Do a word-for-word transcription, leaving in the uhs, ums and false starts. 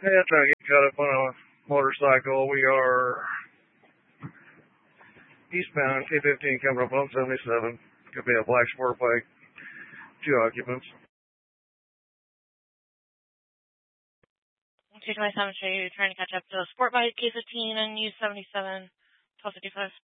Yeah, trying to get caught up on a motorcycle. We are eastbound K fifteen coming up on seventy-seven. Could be a black sport bike, two occupants. two twenty-seven, show you trying to catch up to a sport bike K fifteen and U seventy-seven, twelve fifty-five.